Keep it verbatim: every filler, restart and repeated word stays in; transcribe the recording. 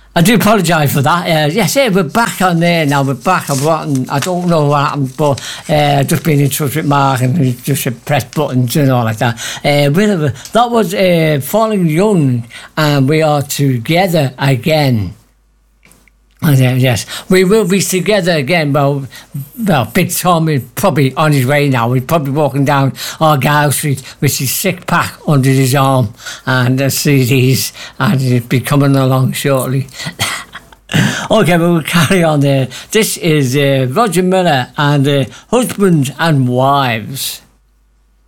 I do apologise for that. Uh, yes, yeah, we're back on there now. We're back. I've gotten, I don't know what happened, but uh, just been in touch with Mark and we just pressed buttons and all like that. Uh, whatever. That was uh, Falling Young, and we are together again. And, uh, yes, we will be together again. Well, well, Big Tom is probably on his way now. He's probably walking down Argyle Street with his sick pack under his arm and the C Ds, and he'll be coming along shortly. Okay, but we'll carry on there. This is uh, Roger Miller and uh, Husbands and Wives.